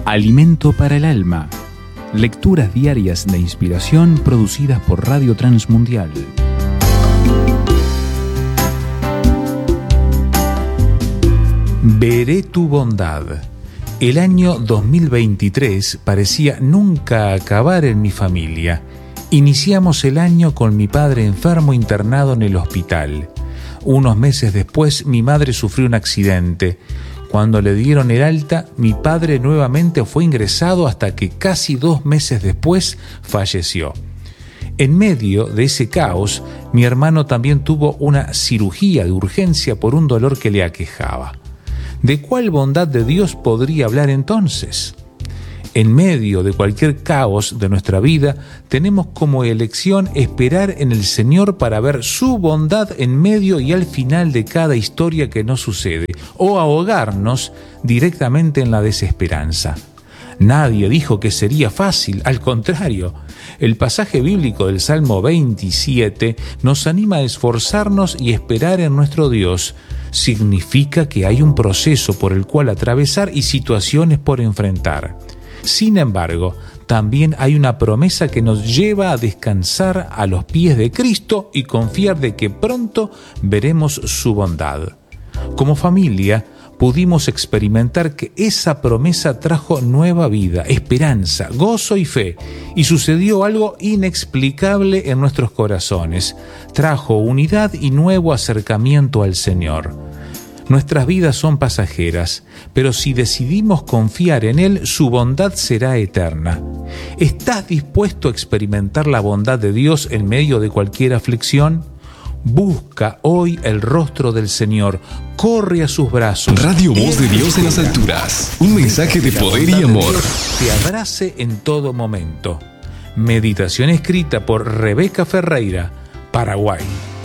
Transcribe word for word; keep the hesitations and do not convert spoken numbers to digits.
Alimento para el alma. Lecturas diarias de inspiración producidas por Radio Transmundial. Veré tu bondad. El año dos mil veintitrés parecía nunca acabar en mi familia. Iniciamos el año con mi padre enfermo internado en el hospital. Unos meses después, mi madre sufrió un accidente. Cuando le dieron el alta, mi padre nuevamente fue ingresado hasta que casi dos meses después falleció. En medio de ese caos, mi hermano también tuvo una cirugía de urgencia por un dolor que le aquejaba. ¿De cuál bondad de Dios podría hablar entonces? En medio de cualquier caos de nuestra vida, tenemos como elección esperar en el Señor para ver su bondad en medio y al final de cada historia que nos sucede, o ahogarnos directamente en la desesperanza. Nadie dijo que sería fácil, al contrario. El pasaje bíblico del Salmo veintisiete nos anima a esforzarnos y esperar en nuestro Dios. Significa que hay un proceso por el cual atravesar y situaciones por enfrentar. Sin embargo, también hay una promesa que nos lleva a descansar a los pies de Cristo y confiar de que pronto veremos su bondad. Como familia, pudimos experimentar que esa promesa trajo nueva vida, esperanza, gozo y fe, y sucedió algo inexplicable en nuestros corazones. Trajo unidad y nuevo acercamiento al Señor. Nuestras vidas son pasajeras, pero si decidimos confiar en Él, su bondad será eterna. ¿Estás dispuesto a experimentar la bondad de Dios en medio de cualquier aflicción? Busca hoy el rostro del Señor, corre a sus brazos. Radio Voz de Dios en las alturas, un mensaje de poder y amor. Te abrace en todo momento. Meditación escrita por Rebeca Ferreira, Paraguay.